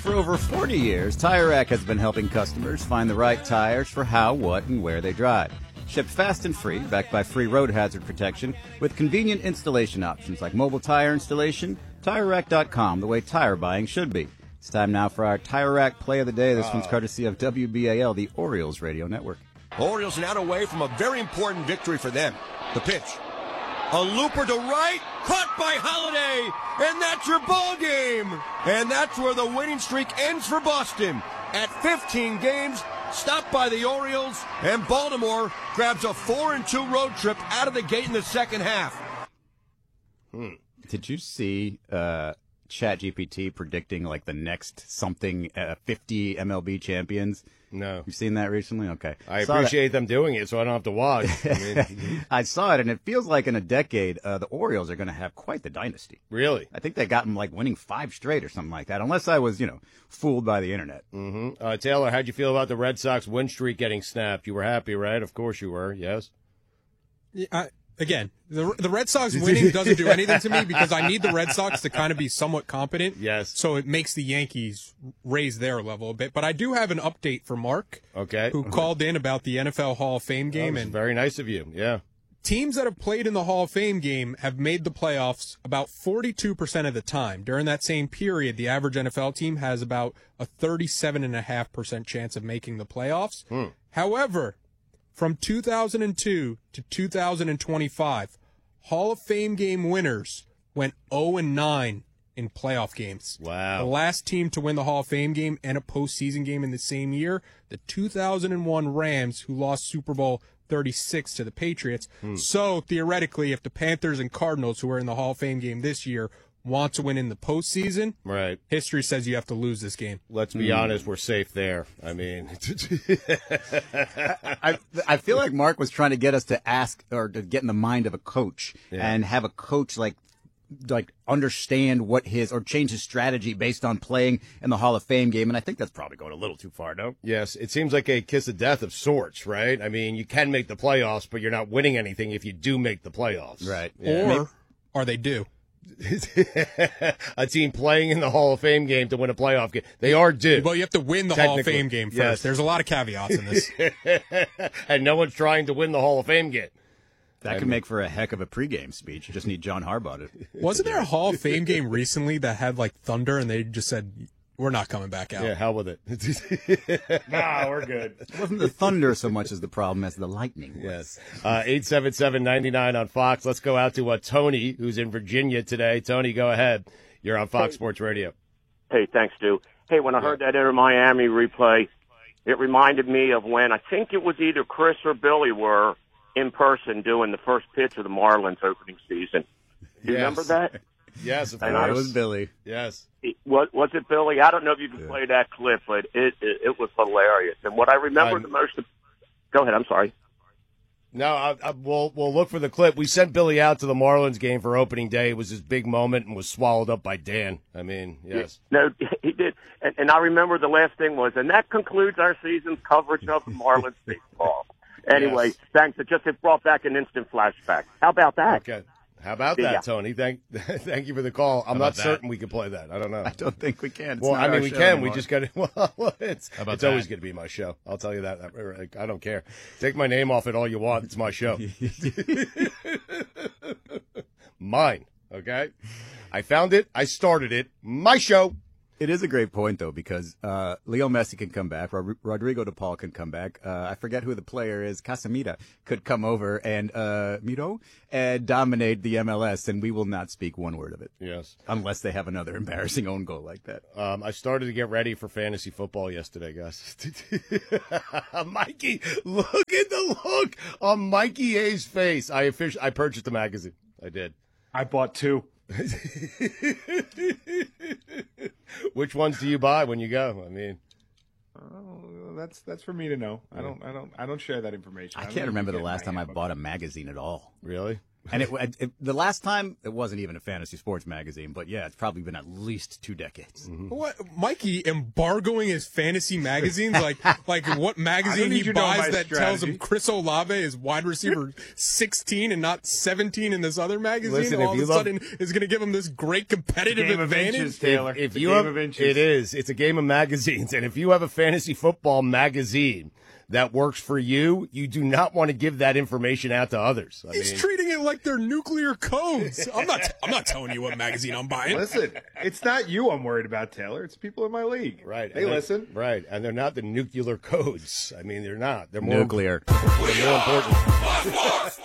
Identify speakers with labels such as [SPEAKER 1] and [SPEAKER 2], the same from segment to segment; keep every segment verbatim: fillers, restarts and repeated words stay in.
[SPEAKER 1] For over forty years, Tire Rack has been helping customers find the right tires for how, what, and where they drive. Shipped fast and free, backed by free road hazard protection, with convenient installation options like mobile tire installation. Tire Rack dot com, the way tire buying should be. It's time now for our Tire Rack Play of the Day. This uh, one's courtesy of W B A L, the Orioles radio network.
[SPEAKER 2] Orioles now away from a very important victory for them. The pitch. A looper to right, caught by Holiday, and that's your ball game. And that's where the winning streak ends for Boston. At fifteen games, stopped by the Orioles, and Baltimore grabs a four and two road trip out of the gate in the second half.
[SPEAKER 1] Hmm. Did you see uh, ChatGPT predicting like the next something uh, fifty M L B champions?
[SPEAKER 3] No.
[SPEAKER 1] You've seen that recently? Okay.
[SPEAKER 3] I saw appreciate that. them doing it so I don't have to watch. I,
[SPEAKER 1] mean, I saw it, and it feels like in a decade, uh, the Orioles are going to have quite the dynasty.
[SPEAKER 3] Really?
[SPEAKER 1] I think they got them like winning five straight or something like that, unless I was, you know, fooled by the internet.
[SPEAKER 3] Mm-hmm. Uh, Taylor, how'd you feel about the Red Sox win streak getting snapped? You were happy, right? Of course you were, yes?
[SPEAKER 4] Yeah, I- Again, the the Red Sox winning doesn't do anything to me because I need the Red Sox to kind of be somewhat competent.
[SPEAKER 3] Yes.
[SPEAKER 4] So it makes the Yankees raise their level a bit. But I do have an update for Mark.
[SPEAKER 3] Okay.
[SPEAKER 4] Who called in about the N F L Hall of Fame game.
[SPEAKER 3] That was
[SPEAKER 4] and
[SPEAKER 3] very nice of you, yeah.
[SPEAKER 4] Teams that have played in the Hall of Fame game have made the playoffs about forty-two percent of the time. During that same period, the average N F L team has about a thirty-seven point five percent chance of making the playoffs.
[SPEAKER 3] Hmm.
[SPEAKER 4] However, from two thousand two to two thousand twenty-five, Hall of Fame game winners went oh and nine in playoff games.
[SPEAKER 3] Wow.
[SPEAKER 4] The last team to win the Hall of Fame game and a postseason game in the same year, the two thousand one Rams, who lost Super Bowl thirty-six to the Patriots.
[SPEAKER 3] Hmm.
[SPEAKER 4] So, theoretically, if the Panthers and Cardinals, who are in the Hall of Fame game this year, want to win in the postseason,
[SPEAKER 3] right?
[SPEAKER 4] History says you have to lose this game.
[SPEAKER 3] Let's be mm. honest, we're safe there. I mean,
[SPEAKER 1] I, I feel like Mark was trying to get us to ask or to get in the mind of a coach yeah. and have a coach like like understand what his or change his strategy based on playing in the Hall of Fame game. And I think that's probably going a little too far, no?
[SPEAKER 3] Yes, it seems like a kiss of death of sorts, right? I mean, you can make the playoffs, but you're not winning anything if you do make the playoffs,
[SPEAKER 1] right?
[SPEAKER 4] Yeah. Or are they due?
[SPEAKER 3] A team playing in the Hall of Fame game to win a playoff game. They are due.
[SPEAKER 4] Well, you have to win the Hall of Fame game first. Yes. There's a lot of caveats in this.
[SPEAKER 3] And no one's trying to win the Hall of Fame game.
[SPEAKER 1] That I could mean, make for a heck of a pregame speech. You just need John Harbaugh to.
[SPEAKER 4] Wasn't there a Hall of Fame game recently that had like thunder and they just said, we're not coming back out?
[SPEAKER 3] Yeah, hell with it.
[SPEAKER 5] Nah, we're good.
[SPEAKER 1] It wasn't the thunder so much as the problem as the lightning was.
[SPEAKER 3] Yes. Uh, eight seven seven, nine nine on Fox. Let's go out to uh, Tony, who's in Virginia today. Tony, go ahead. You're on Fox hey. Sports Radio.
[SPEAKER 6] Hey, thanks, Stu. Hey, when I heard that Inter Miami replay, it reminded me of when I think it was either Chris or Billy were in person doing the first pitch of the Marlins opening season. Do you yes. remember that?
[SPEAKER 3] Yes, of
[SPEAKER 1] I
[SPEAKER 3] course.
[SPEAKER 1] know, it was Billy.
[SPEAKER 3] Yes.
[SPEAKER 6] Was, was it Billy? I don't know if you can yeah. play that clip, but it, it it was hilarious. And what I remember I'm, the most. Go ahead. I'm sorry.
[SPEAKER 3] No, I, I, we'll we'll look for the clip. We sent Billy out to the Marlins game for opening day. It was his big moment and was swallowed up by Dan. I mean, yes.
[SPEAKER 6] No, he did. And, and I remember the last thing was, and that concludes our season's coverage of Marlins baseball. Anyway, yes. thanks. It just it brought back an instant flashback. How about that?
[SPEAKER 3] Okay. How about that, yeah. Tony? Thank thank you for the call. I'm not
[SPEAKER 1] that?
[SPEAKER 3] certain we can play that. I don't know.
[SPEAKER 1] I don't think we can. It's
[SPEAKER 3] well, I mean, we can.
[SPEAKER 1] Anymore.
[SPEAKER 3] We just got to. Well, it's, it's
[SPEAKER 1] that?
[SPEAKER 3] always going to be my show. I'll tell you that. I don't care. Take my name off it all you want. It's my show. Mine, okay? I found it. I started it. My show.
[SPEAKER 1] It is a great point, though, because uh, Leo Messi can come back. Rod- Rodrigo De Paul can come back. Uh, I forget who the player is. Casemiro could come over and uh, Miro and dominate the M L S, and we will not speak one word of it.
[SPEAKER 3] Yes.
[SPEAKER 1] Unless they have another embarrassing own goal like that.
[SPEAKER 3] Um, I started to get ready for fantasy football yesterday, guys. Mikey, look at the look on Mikey A's face. I officially, I purchased the magazine. I did.
[SPEAKER 5] I bought two.
[SPEAKER 3] Which ones do you buy when you go? I mean,
[SPEAKER 5] oh, that's that's for me to know. I don't I don't I don't share that information.
[SPEAKER 1] I,
[SPEAKER 5] I
[SPEAKER 1] can't remember the last time I
[SPEAKER 5] book.
[SPEAKER 1] bought a magazine at all.
[SPEAKER 3] Really?
[SPEAKER 1] And it, it, the last time, it wasn't even a fantasy sports magazine, but yeah, it's probably been at least two decades.
[SPEAKER 4] Mm-hmm. What, Mikey embargoing his fantasy magazines? like, like what magazine he buys that strategy. tells him Chris Olave is wide receiver sixteen and not seventeen in this other magazine?
[SPEAKER 3] Listen,
[SPEAKER 4] all
[SPEAKER 3] if
[SPEAKER 4] of
[SPEAKER 3] you
[SPEAKER 4] a
[SPEAKER 3] love,
[SPEAKER 4] sudden is going to give him this great competitive
[SPEAKER 5] game
[SPEAKER 4] advantage.
[SPEAKER 5] Of inches, Taylor.
[SPEAKER 3] If, if
[SPEAKER 5] the
[SPEAKER 3] you
[SPEAKER 5] game
[SPEAKER 3] have,
[SPEAKER 5] of inches.
[SPEAKER 3] It is. It's a game of magazines, and if you have a fantasy football magazine that works for you, you do not want to give that information out to others. I
[SPEAKER 4] He's
[SPEAKER 3] mean,
[SPEAKER 4] treating it like they're nuclear codes. I'm not. I'm not telling you what magazine I'm buying.
[SPEAKER 5] Listen, it's not you I'm worried about, Taylor. It's people in my league.
[SPEAKER 3] Right.
[SPEAKER 5] They listen.
[SPEAKER 3] Right, and they're not the nuclear codes. I mean, they're not. They're more
[SPEAKER 1] nuclear.
[SPEAKER 3] They're more important.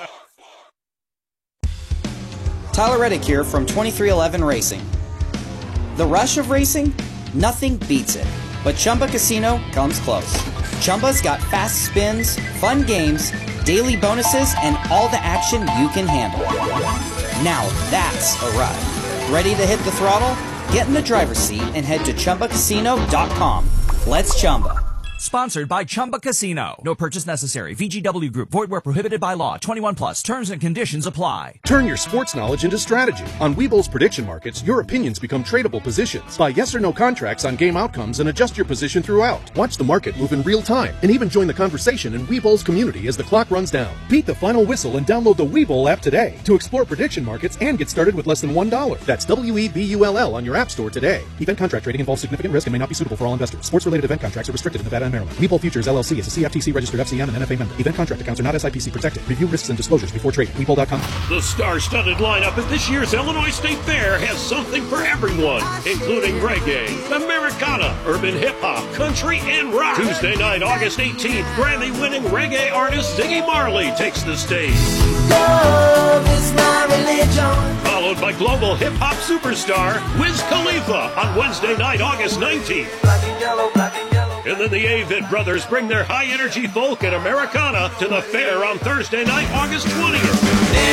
[SPEAKER 7] Tyler Reddick here from twenty-three eleven Racing. The rush of racing? Nothing beats it. But Chumba Casino comes close. Chumba's got fast spins, fun games, daily bonuses, and all the action you can handle. Now that's a ride. Ready to hit the throttle? Get in the driver's seat and head to Chumba Casino dot com. Let's Chumba.
[SPEAKER 8] Sponsored by Chumba Casino. No purchase necessary. V G W Group. Void where prohibited by law. twenty-one plus. Terms and conditions apply.
[SPEAKER 9] Turn your sports knowledge into strategy. On Webull's prediction markets, your opinions become tradable positions. Buy yes or no contracts on game outcomes and adjust your position throughout. Watch the market move in real time and even join the conversation in Webull's community as the clock runs down. Beat the final whistle and download the Webull app today to explore prediction markets and get started with less than one dollar. That's W E B U L L on your app store today. Event contract trading involves significant risk and may not be suitable for all investors. Sports-related event contracts are restricted in Nevada and Maryland. Webull Futures L L C is a C F T C registered F C M and N F A member. Event contract accounts are not S I P C protected. Review risks and disclosures before trading. Webull dot com.
[SPEAKER 10] The star-studded lineup at this year's Illinois State Fair has something for everyone, including reggae, Americana, urban hip-hop, country, and rock. Tuesday night, August eighteenth, Grammy-winning reggae artist Ziggy Marley takes the stage. Love is my religion. Followed by global hip-hop superstar Wiz Khalifa on Wednesday night, August nineteenth. Black and yellow, black and yellow. And then the Avid Brothers bring their high-energy folk and Americana to the fair on Thursday night, August twentieth.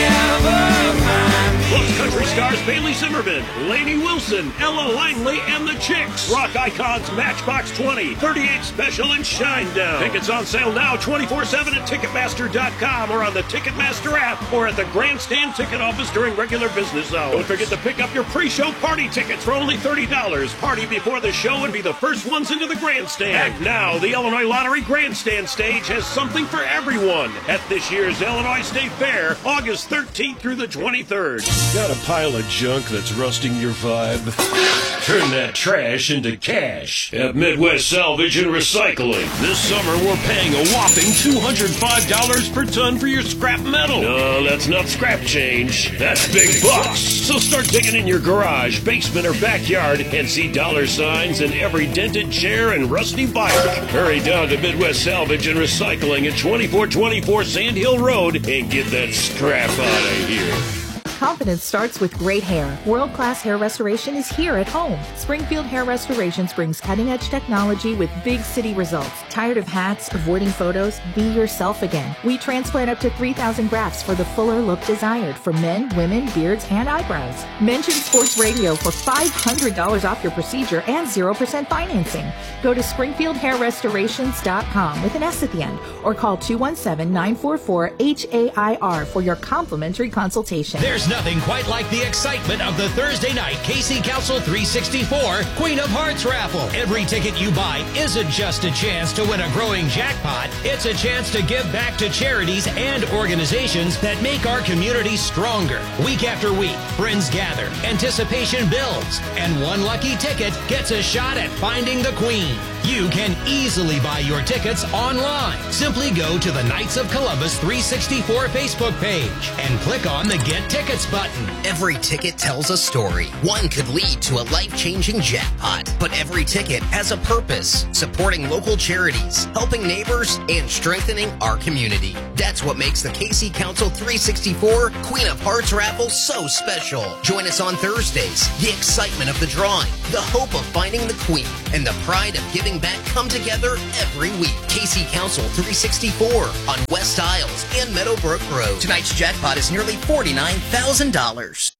[SPEAKER 10] Plus country stars Bailey Zimmerman, Lainey Wilson, Ella Langley, and the Chicks. Rock icons Matchbox twenty, thirty-eight Special, and Shinedown. Tickets on sale now twenty-four seven at Ticketmaster dot com or on the Ticketmaster app or at the Grandstand ticket office during regular business hours. Don't forget to pick up your pre-show party tickets for only thirty dollars. Party before the show and be the first ones into the Grandstand. And now, the Illinois Lottery Grandstand stage has something for everyone at this year's Illinois State Fair, August thirteenth through the twenty-third. Got a pile of junk that's rusting your vibe? Turn that trash into cash at Midwest Salvage and Recycling. This summer, we're paying a whopping two hundred five dollars per ton for your scrap metal. No, that's not scrap change. That's big bucks. So start digging in your garage, basement, or backyard and see dollar signs in every dented chair and rusty bike. Hurry down to Midwest Salvage and Recycling at twenty-four twenty-four Sand Hill Road and get that scrap out of here.
[SPEAKER 11] Confidence starts with great hair. World-class hair restoration is here at home. Springfield Hair Restorations brings cutting-edge technology with big city results. Tired of hats, avoiding photos? Be yourself again. We transplant up to three thousand grafts for the fuller look desired for men, women, beards, and eyebrows. Mention Sports Radio for five hundred dollars off your procedure and zero percent financing. Go to Springfield Hair Restorations dot com with an S at the end or call two one seven, nine four four, H A I R for your complimentary consultation.
[SPEAKER 12] There's nothing quite like the excitement of the Thursday night K C Council three sixty-four Queen of Hearts raffle. Every ticket you buy isn't just a chance to win a growing jackpot. It's a chance to give back to charities and organizations that make our community stronger. Week after week, friends gather, anticipation builds, and one lucky ticket gets a shot at finding the Queen. You can easily buy your tickets online. Simply go to the Knights of Columbus three sixty-four Facebook page and click on the Get Tickets button.
[SPEAKER 13] Every ticket tells a story. One could lead to a life-changing jackpot, but every ticket has a purpose, supporting local charities, helping neighbors, and strengthening our community. That's what makes the K C Council three sixty-four Queen of Hearts raffle so special. Join us on Thursdays. The excitement of the drawing, the hope of finding the Queen, and the pride of giving back come together every week. K C Council three sixty-four on West Isles and Meadowbrook Road. Tonight's jackpot is nearly forty-nine thousand dollars.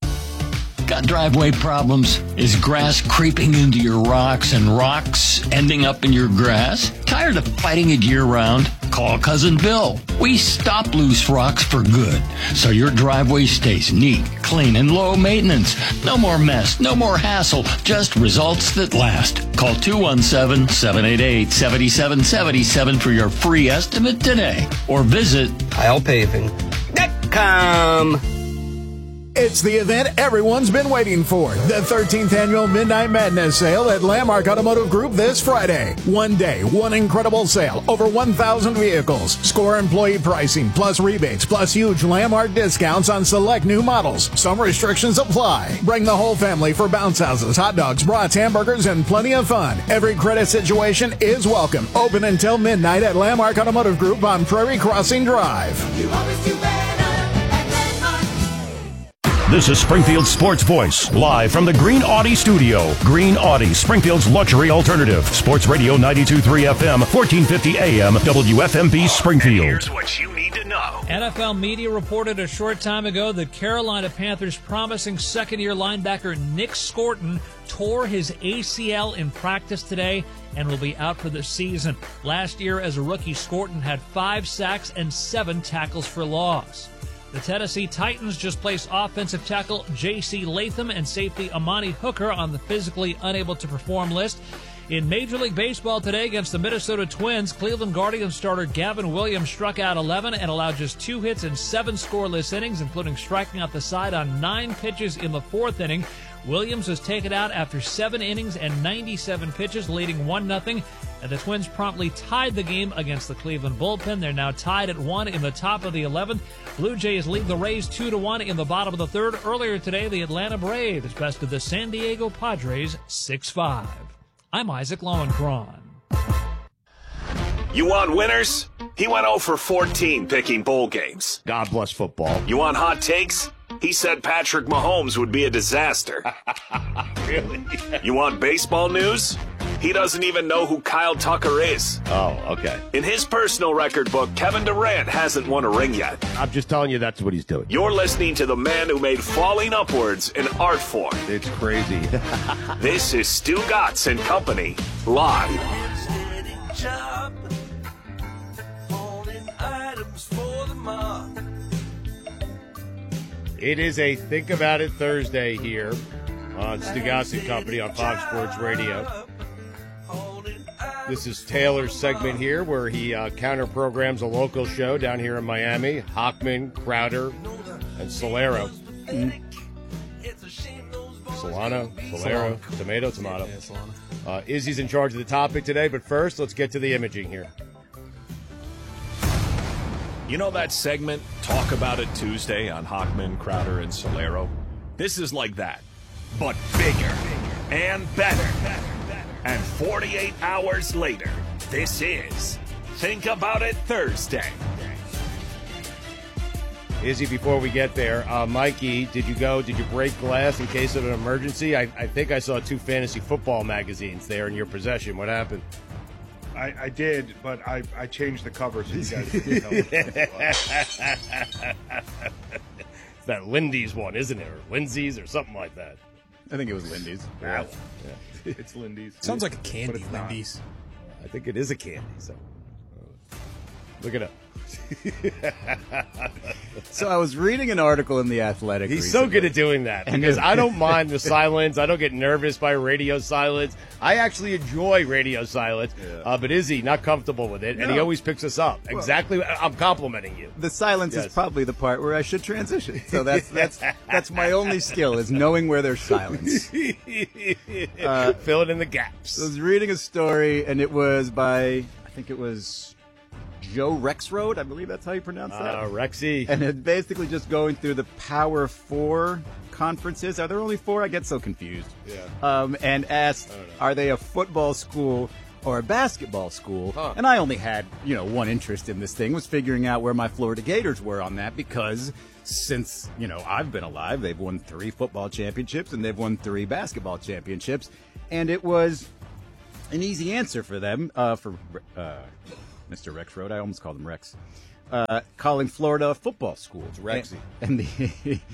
[SPEAKER 14] Got driveway problems? Is grass creeping into your rocks and rocks ending up in your grass? Tired of fighting it year-round? call Cousin Bill. We stop loose rocks for good, so your driveway stays neat, clean, and low maintenance. No more mess, no more hassle, just results that last. Call two one seven, seven eight eight, seven seven seven seven for your free estimate today, or visit
[SPEAKER 15] Kyle Paving dot com.
[SPEAKER 16] It's the event everyone's been waiting for. The thirteenth Annual Midnight Madness Sale at Landmark Automotive Group this Friday. One day, one incredible sale. Over one thousand vehicles. Score employee pricing, plus rebates, plus huge Landmark discounts on select new models. Some restrictions apply. Bring the whole family for bounce houses, hot dogs, brats, hamburgers, and plenty of fun. Every credit situation is welcome. Open until midnight at Landmark Automotive Group on Prairie Crossing Drive.
[SPEAKER 17] You always do better.
[SPEAKER 18] This is Springfield's Sports Voice, live from the Green Audi studio. Green Audi, Springfield's luxury alternative. Sports Radio ninety-two point three F M, fourteen fifty A M, W F M B Springfield.
[SPEAKER 10] Here's what you need to know.
[SPEAKER 19] N F L media reported a short time ago that Carolina Panthers promising second-year linebacker Nick Scorton tore his A C L in practice today and will be out for the season. Last year, as a rookie, Scorton had five sacks and seven tackles for loss. The Tennessee Titans just placed offensive tackle J C Latham and safety Amani Hooker on the physically unable to perform list. In Major League Baseball today against the Minnesota Twins, Cleveland Guardians starter Gavin Williams struck out eleven and allowed just two hits in seven scoreless innings, including striking out the side on nine pitches in the fourth inning. Williams was taken out after seven innings and ninety-seven pitches, leading one nothing. And the Twins promptly tied the game against the Cleveland bullpen. They're now tied at one in the top of the eleventh. Blue Jays lead the Rays two to one in the bottom of the third. Earlier today, the Atlanta Braves bested the San Diego Padres six five. I'm Isaac Lowenkron.
[SPEAKER 10] You want winners? He went oh for fourteen picking bowl games.
[SPEAKER 3] God bless football.
[SPEAKER 10] You want hot takes? He said Patrick Mahomes would be a disaster.
[SPEAKER 3] Really?
[SPEAKER 10] You want baseball news? He doesn't even know who Kyle Tucker is.
[SPEAKER 3] Oh, okay.
[SPEAKER 10] In his personal record book, Kevin Durant hasn't won a ring yet.
[SPEAKER 3] I'm just telling you that's what he's doing.
[SPEAKER 10] You're listening to the man who made falling upwards an art form.
[SPEAKER 3] It's crazy.
[SPEAKER 10] This is Stu Gatz and Company, live.
[SPEAKER 3] It is a Think About It Thursday here on Stu Gatz and Company on Fox Sports Radio. This is Taylor's segment here where he uh, counter-programs a local show down here in Miami. Hockman, Crowder, and Solero. Mm. Solano, Solero,
[SPEAKER 4] Solano.
[SPEAKER 3] tomato, tomato.
[SPEAKER 4] Yeah, Solano.
[SPEAKER 3] Uh, Izzy's in charge of the topic today, but first, let's get to the imaging here.
[SPEAKER 20] You know that segment, Talk About It Tuesday on Hockman, Crowder, and Solero? This is like that, but bigger and better. And forty-eight hours later, this is Think About It Thursday.
[SPEAKER 3] Izzy, before we get there, uh, Mikey, did you go, did you break glass in case of an emergency? I, I think I saw two fantasy football magazines there in your possession. What happened?
[SPEAKER 5] I, I did, but I, I changed the cover so you guys didn't know.
[SPEAKER 3] It's that Lindy's one, isn't it? Or Lindsay's or something like that.
[SPEAKER 1] I think it was Lindy's.
[SPEAKER 3] Yeah.
[SPEAKER 5] Yeah. It's Lindy's.
[SPEAKER 4] Sounds like a candy, Lindy's.
[SPEAKER 3] I think it is a candy. So look it up.
[SPEAKER 1] So I was reading an article in The Athletic.
[SPEAKER 3] He's
[SPEAKER 1] recently.
[SPEAKER 3] so good at doing that
[SPEAKER 1] And
[SPEAKER 3] because
[SPEAKER 1] it-
[SPEAKER 3] I don't mind the silence. I don't get nervous by radio silence. I actually enjoy radio silence. Uh, but Izzy, not comfortable with it, and he
[SPEAKER 1] No.
[SPEAKER 3] always picks us up.
[SPEAKER 1] Well-
[SPEAKER 3] Exactly. I'm complimenting you.
[SPEAKER 1] The silence
[SPEAKER 3] Yes.
[SPEAKER 1] is probably the part where I should transition. So that's that's that's my only skill is knowing where there's silence.
[SPEAKER 3] Uh, Fill it in the gaps.
[SPEAKER 1] So I was reading a story, and it was by I think it was Joe Rexroad. I believe that's how you pronounce that.
[SPEAKER 3] Uh, Rexy.
[SPEAKER 1] And it's basically just going through the Power Four conferences. Are there only four? I get so confused.
[SPEAKER 3] Yeah.
[SPEAKER 1] Um, and asked, are they a football school or a basketball school?
[SPEAKER 3] Huh.
[SPEAKER 1] And I only had, you know, one interest in this thing was figuring out where my Florida Gators were on that because since, you know, I've been alive, they've won three football championships and they've won three basketball championships. And it was an easy answer for them, uh, for uh, Mister Rexroad. I almost called him Rex. Uh, calling Florida a football school.
[SPEAKER 3] It's Rexy.
[SPEAKER 1] And, and the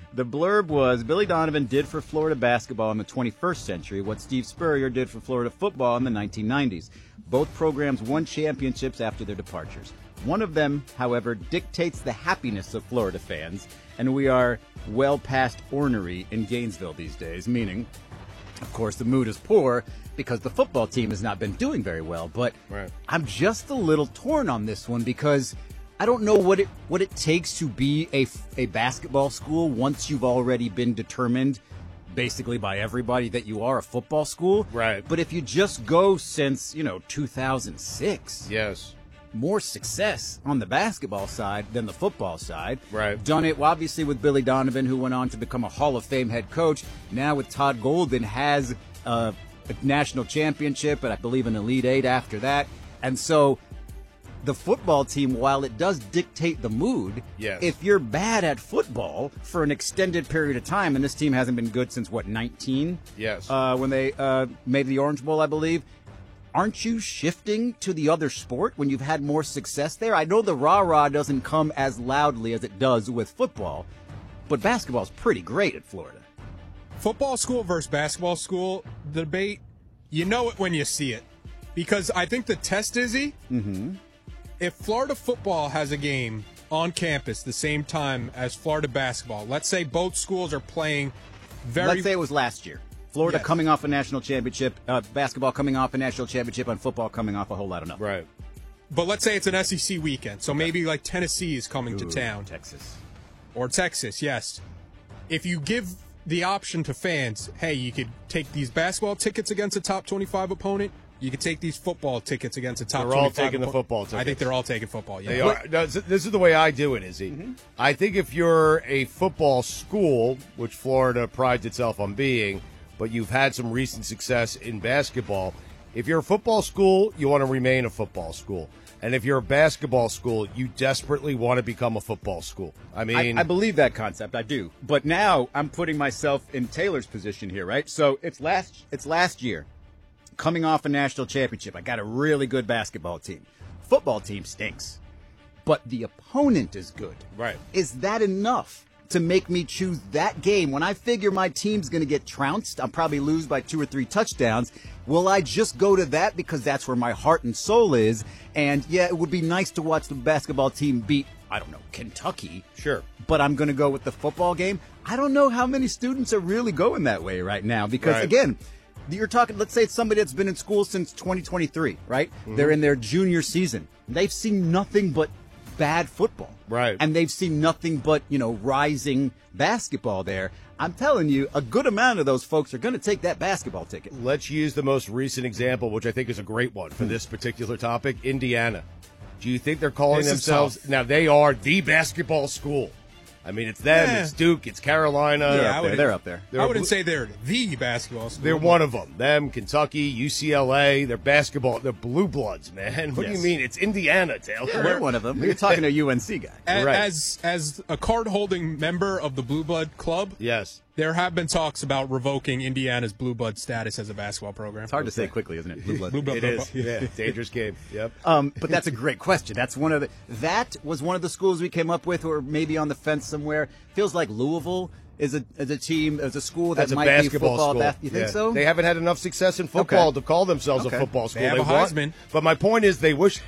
[SPEAKER 1] The blurb was, Billy Donovan did for Florida basketball in the twenty-first century what Steve Spurrier did for Florida football in the nineteen nineties. Both programs won championships after their departures. One of them, however, dictates the happiness of Florida fans, and we are well past ornery in Gainesville these days, meaning, of course, the mood is poor because the football team has not been doing very well. But
[SPEAKER 3] right.
[SPEAKER 1] I'm just a little torn on this one because I don't know what it what it takes to be a, a basketball school once you've already been determined basically by everybody that you are a football school.
[SPEAKER 3] Right.
[SPEAKER 1] But if you just go since, you know, two thousand six.
[SPEAKER 3] Yes.
[SPEAKER 1] More success on the basketball side than the football side.
[SPEAKER 3] Right.
[SPEAKER 1] Done it, well, obviously, with Billy Donovan, who went on to become a Hall of Fame head coach. Now with Todd Golden, has a, a national championship, and I believe an Elite Eight after that. And so the football team, while it does dictate the mood,
[SPEAKER 3] yes.
[SPEAKER 1] if you're bad at football for an extended period of time, and this team hasn't been good since, what, nineteen?
[SPEAKER 3] Yes.
[SPEAKER 1] Uh, when they uh, made the Orange Bowl, I believe. Aren't you shifting to the other sport when you've had more success there? I know the rah-rah doesn't come as loudly as it does with football, but basketball's pretty great at Florida.
[SPEAKER 4] Football school versus basketball school, the debate, you know it when you see it. Because I think the test, Izzy,
[SPEAKER 1] mm-hmm.
[SPEAKER 4] if Florida football has a game on campus the same time as Florida basketball, let's say both schools are playing very...
[SPEAKER 1] Let's say it was last year. Florida
[SPEAKER 4] yes.
[SPEAKER 1] coming off a national championship, uh, basketball coming off a national championship, and football coming off a whole lot of nothing.
[SPEAKER 3] Right.
[SPEAKER 4] But let's say it's an S E C weekend, so
[SPEAKER 1] okay.
[SPEAKER 4] maybe like Tennessee is coming
[SPEAKER 1] Ooh,
[SPEAKER 4] to town.
[SPEAKER 1] Texas.
[SPEAKER 4] Or Texas, yes. If you give the option to fans, hey, you could take these basketball tickets against a top twenty-five opponent, you could take these football tickets against a top
[SPEAKER 3] they're all
[SPEAKER 4] twenty-five
[SPEAKER 3] taking
[SPEAKER 4] oppo-
[SPEAKER 3] the football tickets.
[SPEAKER 4] I think they're all taking football, yeah.
[SPEAKER 3] They are. No, this is the way I do it, Izzy.
[SPEAKER 1] Mm-hmm.
[SPEAKER 3] I think if you're a football school, which Florida prides itself on being, but you've had some recent success in basketball, if you're a football school, you want to remain a football school. And if you're a basketball school, you desperately want to become a football school. I mean...
[SPEAKER 1] I, I believe that concept, I do. But now I'm putting myself in Taylor's position here, right? So it's last it's last year, coming off a national championship. I got a really good basketball team. Football team stinks. But the opponent is good.
[SPEAKER 3] Right.
[SPEAKER 1] Is that enough to make me choose that game when I figure my team's going to get trounced? I'll probably lose by two or three touchdowns. Will I just go to that because that's where my heart and soul is? And, yeah, it would be nice to watch the basketball team beat, I don't know, Kentucky.
[SPEAKER 3] Sure.
[SPEAKER 1] But I'm going to go with the football game. I don't know how many students are really going that way right now because,
[SPEAKER 3] Right.
[SPEAKER 1] again, you're talking, let's say it's somebody that's been in school since twenty twenty-three, right?
[SPEAKER 3] Mm-hmm.
[SPEAKER 1] They're in their junior season. They've seen nothing but bad football.
[SPEAKER 3] Right.
[SPEAKER 1] And they've seen nothing but, you know, rising basketball there. I'm telling you, a good amount of those folks are going to take that basketball ticket.
[SPEAKER 3] Let's use the most recent example, which I think is a great one for this particular topic, Indiana. Do you think they're calling
[SPEAKER 4] This is
[SPEAKER 3] themselves...
[SPEAKER 4] tough.
[SPEAKER 3] Now, they are the basketball school. I mean, it's them,
[SPEAKER 4] Yeah.
[SPEAKER 3] it's Duke, it's Carolina.
[SPEAKER 1] Yeah,
[SPEAKER 3] They're
[SPEAKER 1] I
[SPEAKER 3] up
[SPEAKER 1] would-
[SPEAKER 3] there.
[SPEAKER 1] they're up there.
[SPEAKER 3] They're
[SPEAKER 4] I
[SPEAKER 3] a
[SPEAKER 4] wouldn't
[SPEAKER 3] blue-
[SPEAKER 4] say they're the basketball school.
[SPEAKER 3] They're one of them. Them, Kentucky, U C L A. They're basketball. They're blue bloods, man. What do
[SPEAKER 1] Yes.
[SPEAKER 3] you mean? It's Indiana, Taylor.
[SPEAKER 1] Yeah, we're one of them. You're talking to a U N C guy.
[SPEAKER 4] A-
[SPEAKER 3] Right.
[SPEAKER 4] As as a card-holding member of the Blue Blood Club,
[SPEAKER 3] Yes.
[SPEAKER 4] there have been talks about revoking Indiana's Blue Blood status as a basketball program.
[SPEAKER 1] It's hard to say quickly, isn't it? Blue blood.
[SPEAKER 4] Blue blood,
[SPEAKER 3] It
[SPEAKER 4] blue
[SPEAKER 3] is.
[SPEAKER 4] blood.
[SPEAKER 3] Yeah. Dangerous game. Yep.
[SPEAKER 1] Um, but that's a great question. That's one of the that was one of the schools we came up with, or maybe on the fence somewhere. Feels like Louisville is a is a team, as a school that
[SPEAKER 3] That's a
[SPEAKER 1] might
[SPEAKER 3] basketball
[SPEAKER 1] be football.
[SPEAKER 3] school.
[SPEAKER 1] Bas- you think
[SPEAKER 3] Yeah.
[SPEAKER 1] so?
[SPEAKER 3] They haven't had enough success in football
[SPEAKER 1] Okay.
[SPEAKER 3] to call themselves
[SPEAKER 1] Okay.
[SPEAKER 3] a football school.
[SPEAKER 4] They have a
[SPEAKER 3] want-
[SPEAKER 4] Heisman.
[SPEAKER 3] But my point is, they wish.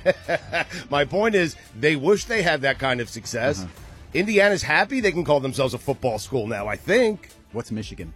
[SPEAKER 3] my point is, they wish they had that kind of success.
[SPEAKER 1] Uh-huh.
[SPEAKER 3] Indiana's happy they can call themselves a football school now. I think.
[SPEAKER 1] What's Michigan?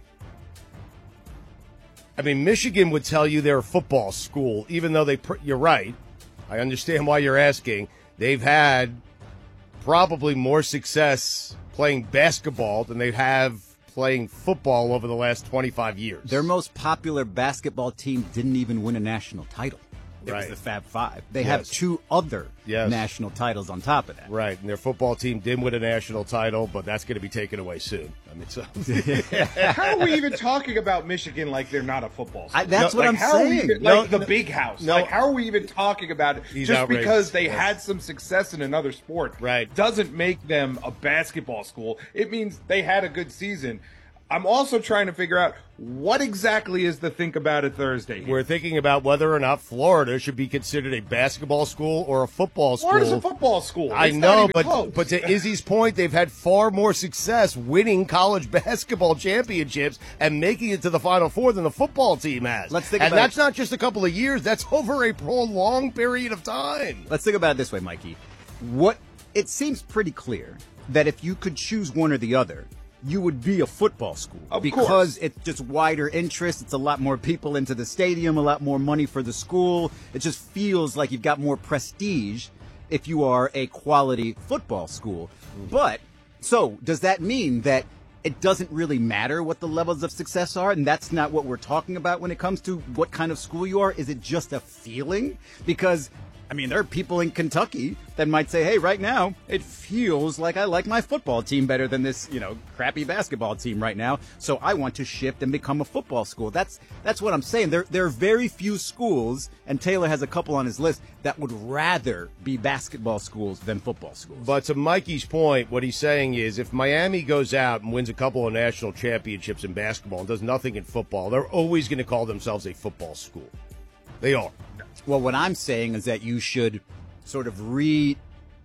[SPEAKER 3] I mean, Michigan would tell you they're a football school, even though they. Pr- you're right. I understand why you're asking. They've had probably more success playing basketball than they have playing football over the last twenty-five years.
[SPEAKER 1] Their most popular basketball team didn't even win a national title. It
[SPEAKER 3] Right.
[SPEAKER 1] was the Fab Five. They have
[SPEAKER 3] Yes.
[SPEAKER 1] two other
[SPEAKER 3] Yes.
[SPEAKER 1] national titles on top of that.
[SPEAKER 3] Right, and their football team did win a national title, but that's going to be taken away soon. I mean, so
[SPEAKER 5] How are we even talking about Michigan like they're not a football school?
[SPEAKER 1] I- that's
[SPEAKER 5] No,
[SPEAKER 1] what
[SPEAKER 5] like,
[SPEAKER 1] I'm
[SPEAKER 5] how are we
[SPEAKER 1] saying.
[SPEAKER 5] even-
[SPEAKER 3] No,
[SPEAKER 5] like the
[SPEAKER 3] no,
[SPEAKER 5] big house.
[SPEAKER 3] no.
[SPEAKER 5] Like, how are we even talking about it?
[SPEAKER 3] He's
[SPEAKER 5] Just
[SPEAKER 3] outrageous.
[SPEAKER 5] because they
[SPEAKER 3] Yes.
[SPEAKER 5] had some success in another sport
[SPEAKER 3] Right.
[SPEAKER 5] doesn't make them a basketball school. It means they had a good season. I'm also trying to figure out what exactly is the think about it Thursday here.
[SPEAKER 3] We're thinking about whether or not Florida should be considered a basketball school or a football school.
[SPEAKER 5] Florida's a football school.
[SPEAKER 3] I
[SPEAKER 5] It's not
[SPEAKER 3] know,
[SPEAKER 5] even
[SPEAKER 3] but
[SPEAKER 5] close.
[SPEAKER 3] but to Izzy's point, they've had far more success winning college basketball championships and making it to the Final Four than the football team has.
[SPEAKER 1] Let's think
[SPEAKER 3] and
[SPEAKER 1] about
[SPEAKER 3] that's
[SPEAKER 1] it.
[SPEAKER 3] not just a couple of years. That's over a prolonged period of time.
[SPEAKER 1] Let's think about it this way, Mikey. What it seems pretty clear that if you could choose one or the other, you would be a football school.
[SPEAKER 5] Of
[SPEAKER 1] because
[SPEAKER 5] course.
[SPEAKER 1] it's just wider interest. It's a lot more people into the stadium, a lot more money for the school. It just feels like you've got more prestige if you are a quality football school. But, so, does that mean that it doesn't really matter what the levels of success are, and that's not what we're talking about when it comes to what kind of school you are? Is it just a feeling? Because, I mean, there are people in Kentucky that might say, hey, right now, it feels like I like my football team better than this, you know, crappy basketball team right now, so I want to shift and become a football school. That's that's what I'm saying. There, there are very few schools, and Taylor has a couple on his list, that would rather be basketball schools than football schools.
[SPEAKER 3] But to Mikey's point, what he's saying is if Miami goes out and wins a couple of national championships in basketball and does nothing in football, they're always going to call themselves a football school. They are.
[SPEAKER 1] Well, what I'm saying is that you should sort of reassess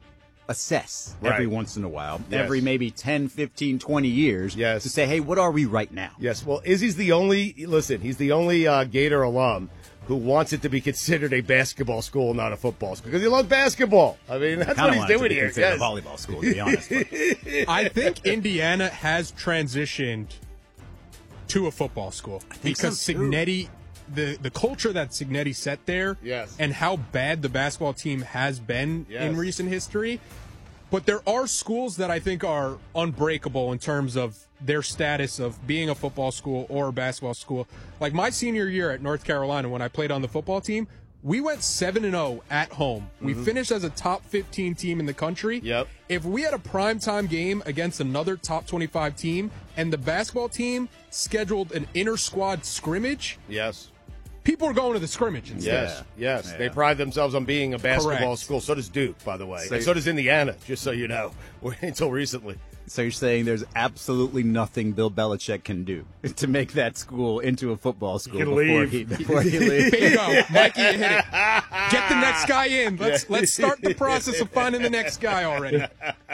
[SPEAKER 3] Right.
[SPEAKER 1] every once in a while,
[SPEAKER 3] Yes.
[SPEAKER 1] every maybe ten, fifteen, twenty years,
[SPEAKER 3] Yes.
[SPEAKER 1] to say, hey, what are we right now?
[SPEAKER 3] Yes, well, Izzy's the only, listen, he's the only uh, Gator alum who wants it to be considered a basketball school, not a football school, because he loves basketball. I mean, that's
[SPEAKER 1] Kinda
[SPEAKER 3] what he's
[SPEAKER 1] want it to
[SPEAKER 3] doing
[SPEAKER 1] be
[SPEAKER 3] here.
[SPEAKER 1] considered
[SPEAKER 3] Yes.
[SPEAKER 1] a volleyball school, to be honest. but-
[SPEAKER 4] I think Indiana has transitioned to a football school
[SPEAKER 1] think
[SPEAKER 4] because
[SPEAKER 1] so, too.
[SPEAKER 4] Signetti, the the culture that Signetti set there,
[SPEAKER 3] Yes.
[SPEAKER 4] and how bad the basketball team has been
[SPEAKER 3] Yes.
[SPEAKER 4] in recent history. But there are schools that I think are unbreakable in terms of their status of being a football school or a basketball school. Like my senior year at North Carolina, when I played on the football team, we went seven and oh at home. We
[SPEAKER 3] Mhm.
[SPEAKER 4] finished as a top fifteen team in the country.
[SPEAKER 3] Yep.
[SPEAKER 4] If we had a primetime game against another top twenty-five team and the basketball team scheduled an inter-squad scrimmage,
[SPEAKER 3] Yes.
[SPEAKER 4] people are going to the scrimmage instead.
[SPEAKER 3] Yes, yes.
[SPEAKER 1] Yeah.
[SPEAKER 3] They pride themselves on being a basketball
[SPEAKER 4] Correct.
[SPEAKER 3] school. So does Duke, by the way.
[SPEAKER 1] So-
[SPEAKER 3] and so does Indiana, just so you know, until recently.
[SPEAKER 1] So you're saying there's absolutely nothing Bill Belichick can do to make that school into a football school
[SPEAKER 5] can
[SPEAKER 1] before
[SPEAKER 5] leave.
[SPEAKER 1] he before he leaves?
[SPEAKER 4] Bingo, Mikey, you hit it. Get the next guy in. Let's let's start the process of finding the next guy already.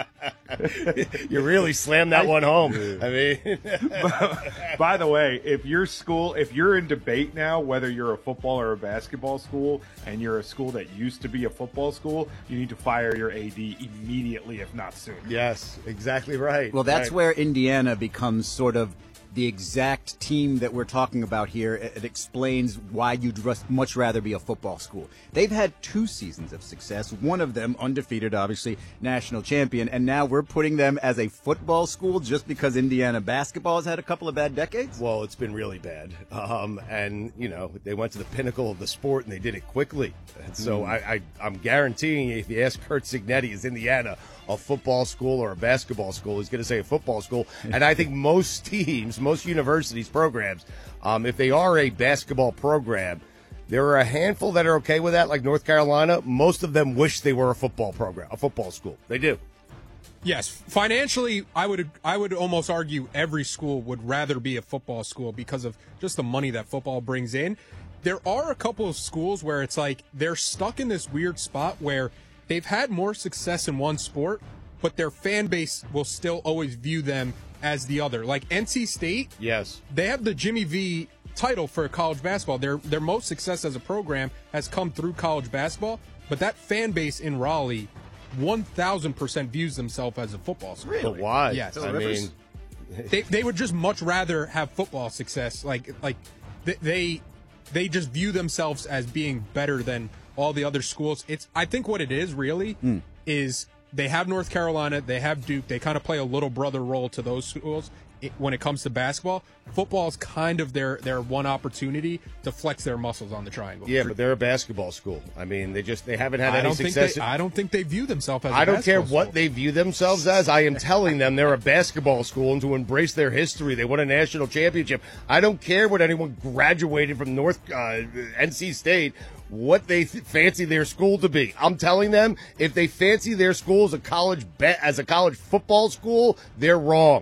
[SPEAKER 3] You really slammed that one home. I mean,
[SPEAKER 5] By the way, if your school, if you're in debate now whether you're a football or a basketball school, and you're a school that used to be a football school, you need to fire your A D immediately, if not soon.
[SPEAKER 3] yes, exactly right.
[SPEAKER 1] Well, that's
[SPEAKER 3] Right.
[SPEAKER 1] where Indiana becomes sort of the exact team that we're talking about here. It, it explains why you'd rus- much rather be a football school. They've had two seasons of success, one of them undefeated, obviously, national champion, and now we're putting them as a football school just because Indiana basketball has had a couple of bad decades?
[SPEAKER 3] Well, it's been really bad. Um, and, you know, they went to the pinnacle of the sport and they did it quickly. And so
[SPEAKER 1] Mm.
[SPEAKER 3] I, I, I'm guaranteeing you, if you ask Kurt Signetti, is Indiana a football school or a basketball school, he's going to say a football school. And I think most teams, most universities, programs, um, if they are a basketball program, there are a handful that are okay with that, like North Carolina. Most of them wish they were a football program, a football school. They do.
[SPEAKER 4] Yes, financially, I would I would almost argue every school would rather be a football school because of just the money that football brings in. There are a couple of schools where it's like they're stuck in this weird spot where they've had more success in one sport, but their fan base will still always view them as the other. Like N C State,
[SPEAKER 3] Yes.
[SPEAKER 4] they have the Jimmy V title for college basketball. Their their most success as a program has come through college basketball, but that fan base in Raleigh one thousand percent views themselves as a football school.
[SPEAKER 3] But why?
[SPEAKER 4] Yes.
[SPEAKER 3] I mean,
[SPEAKER 4] They they would just much rather have football success. Like like th- they they just view themselves as being better than all the other schools. It's I think what it is really is they have North Carolina, they have Duke, they kind of play a little brother role to those schools. It, when it comes to basketball, football is kind of their their one opportunity to flex their muscles on the triangle.
[SPEAKER 3] yeah, but they're a basketball school. I mean, they just they haven't had
[SPEAKER 4] I
[SPEAKER 3] any
[SPEAKER 4] don't think
[SPEAKER 3] success.
[SPEAKER 4] they, I don't think they view themselves as.
[SPEAKER 3] I
[SPEAKER 4] a
[SPEAKER 3] don't care
[SPEAKER 4] basketball
[SPEAKER 3] what
[SPEAKER 4] school.
[SPEAKER 3] they view themselves as. I am telling them they're a basketball school and to embrace their history. They won a national championship. I don't care what anyone graduated from North uh, N C State, what they th- fancy their school to be. I'm telling them if they fancy their school as a college ba- as a college football school, they're wrong.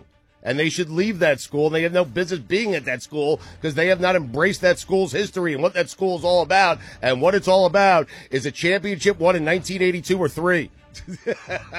[SPEAKER 3] and they should leave that school. And they have no business being at that school because they have not embraced that school's history and what that school is all about. And what it's all about is a championship won in nineteen eighty-two or three.